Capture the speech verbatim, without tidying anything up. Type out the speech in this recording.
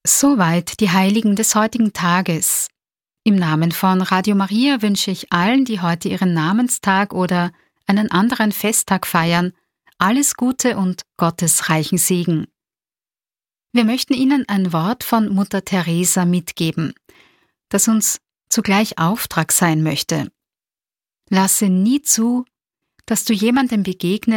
Soweit die Heiligen des heutigen Tages. Im Namen von Radio Maria wünsche ich allen, die heute ihren Namenstag oder einen anderen Festtag feiern, alles Gute und Gottes reichen Segen. Wir möchten Ihnen ein Wort von Mutter Teresa mitgeben, das uns zugleich Auftrag sein möchte. Lasse nie zu, dass du jemandem begegnest,